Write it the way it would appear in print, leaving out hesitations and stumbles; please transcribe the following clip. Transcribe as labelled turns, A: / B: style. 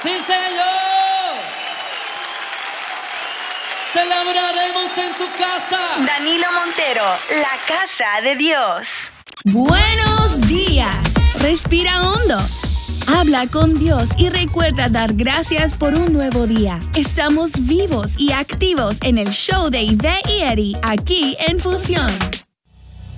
A: Sí, señor. Celebraremos en tu casa.
B: Danilo Montero, la casa de Dios.
C: Buenos días. Respira hondo. Habla con Dios y recuerda dar gracias por un nuevo día. Estamos vivos y activos en el show de Ivette y Eddie, aquí en Fusión.